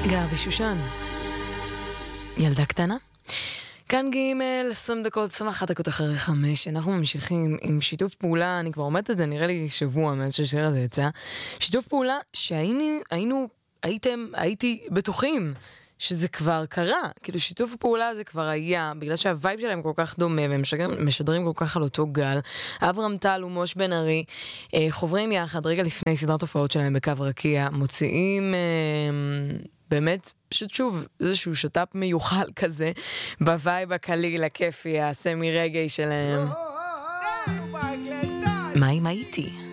גבי שושן, ילדה קטנה. כאן ג' 20 דקות, 21 דקות אחרי 5, אנחנו ממשיכים עם שיתוף פעולה, אני כבר אומרת את זה, נראה לי שבוע מאז שהשיר הזה יצא, שיתוף פעולה הייתי בטוחים שזה כבר קרה, כאילו שיתוף פעולה זה כבר היה, בגלל שהווייב שלהם כל כך דומה, והם משדרים כל כך על אותו גל. אברהם טל ומוש בן ארי חוברים יחד רגע לפני סדרת הופעות שלהם בקו רקיע, מוציאים באמת, פשוט שוב, איזשהו שטאפ מיוחל כזה, בווייב הקליל, הכיפי, הסמי רגעי שלהם. מה אם הייתי?